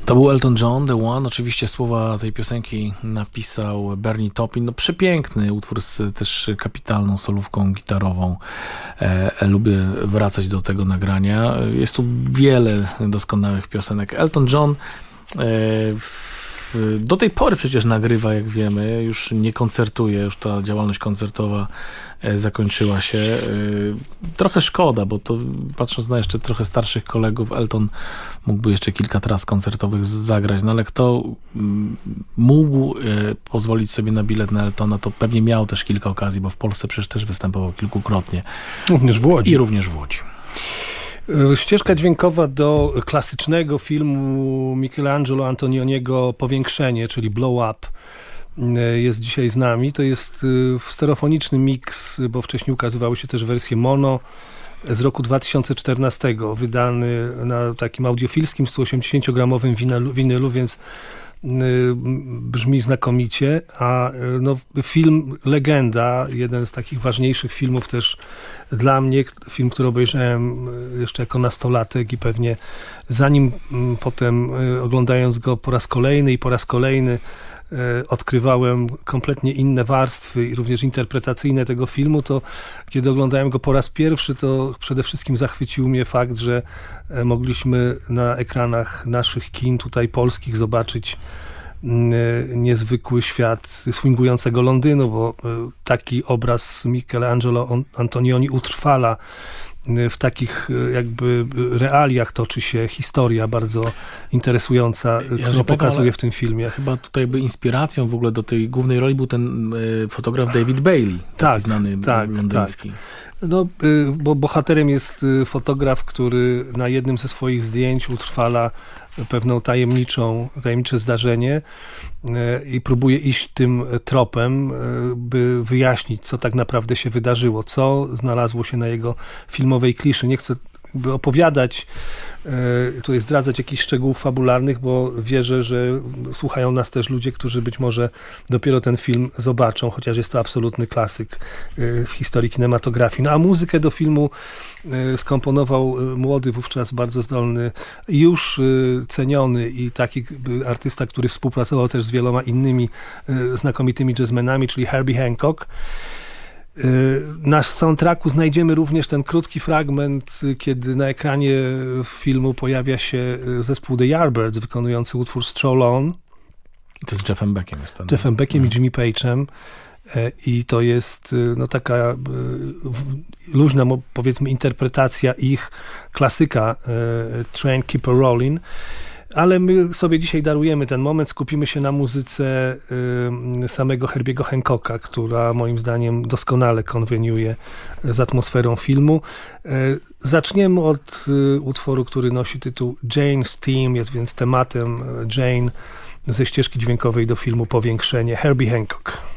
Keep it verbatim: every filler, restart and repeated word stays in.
To był Elton John, The One. Oczywiście słowa tej piosenki napisał Bernie Taupin. No przepiękny utwór z też kapitalną solówką gitarową. E, lubię wracać do tego nagrania. Jest tu wiele doskonałych piosenek. Elton John e, do tej pory przecież nagrywa, jak wiemy, już nie koncertuje, już ta działalność koncertowa zakończyła się. Trochę szkoda, bo to patrząc na jeszcze trochę starszych kolegów, Elton mógłby jeszcze kilka tras koncertowych zagrać, no ale kto mógł pozwolić sobie na bilet na Eltona, to pewnie miał też kilka okazji, bo w Polsce przecież też występował kilkukrotnie. Również w Łodzi. I również w Łodzi. Ścieżka dźwiękowa do klasycznego filmu Michelangelo Antonioniego Powiększenie, czyli Blow Up, jest dzisiaj z nami. To jest stereofoniczny miks, bo wcześniej ukazywały się też wersje mono z roku dwa tysiące czternastego, wydany na takim audiofilskim sto osiemdziesięciogramowym winylu, winylu, więc brzmi znakomicie, a no, film legenda, jeden z takich ważniejszych filmów też dla mnie, film, który obejrzałem jeszcze jako nastolatek i pewnie zanim potem oglądając go po raz kolejny i po raz kolejny odkrywałem kompletnie inne warstwy i również interpretacyjne tego filmu, to kiedy oglądałem go po raz pierwszy, to przede wszystkim zachwycił mnie fakt, że mogliśmy na ekranach naszych kin tutaj polskich zobaczyć niezwykły świat swingującego Londynu, bo taki obraz Michelangelo Antonioni utrwala. W takich jakby realiach toczy się historia bardzo interesująca, ja którą pokazuje w tym filmie. Chyba tutaj by inspiracją w ogóle do tej głównej roli był ten y, fotograf David Bailey, tak, znany tak, londyński. Tak. No, y, bo bohaterem jest fotograf, który na jednym ze swoich zdjęć utrwala pewną tajemniczą, tajemnicze zdarzenie i próbuje iść tym tropem, by wyjaśnić, co tak naprawdę się wydarzyło, co znalazło się na jego filmowej kliszy. Nie chcę by opowiadać, tutaj zdradzać jakichś szczegółów fabularnych, bo wierzę, że słuchają nas też ludzie, którzy być może dopiero ten film zobaczą, chociaż jest to absolutny klasyk w historii kinematografii. No a muzykę do filmu skomponował młody, wówczas bardzo zdolny, już ceniony i taki artysta, który współpracował też z wieloma innymi znakomitymi jazzmenami, czyli Herbie Hancock. Na soundtracku znajdziemy również ten krótki fragment, kiedy na ekranie filmu pojawia się zespół The Yardbirds wykonujący utwór Stroll On. To z Jeffem Beckiem jest ten. Jeffem Beckiem hmm. i Jimmy Page'em. I to jest no, taka luźna, powiedzmy, interpretacja ich klasyka Train Keep a Rollin'. Ale my sobie dzisiaj darujemy ten moment, skupimy się na muzyce y, samego Herbiego Hancocka, która moim zdaniem doskonale konweniuje z atmosferą filmu. Y, zaczniemy od y, utworu, który nosi tytuł Jane's Theme, jest więc tematem Jane ze ścieżki dźwiękowej do filmu Powiększenie. Herbie Hancock.